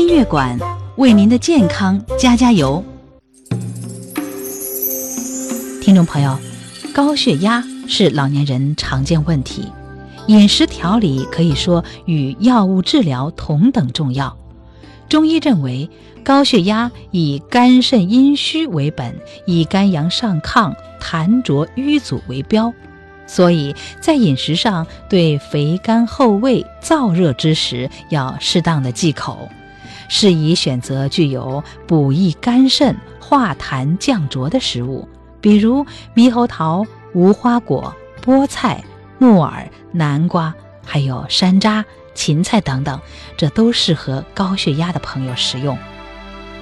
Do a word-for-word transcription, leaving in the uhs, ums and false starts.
音乐馆为您的健康加加油。听众朋友，高血压是老年人常见问题，饮食调理可以说与药物治疗同等重要。中医认为，高血压以肝肾阴虚为本，以肝阳上亢、痰浊瘀阻为标，所以在饮食上对肥甘厚味、燥热之食要适当的忌口，适宜选择具有补益肝肾、化痰降浊的食物，比如猕猴桃、无花果、菠菜、木耳、南瓜，还有山楂、芹菜等等，这都适合高血压的朋友食用。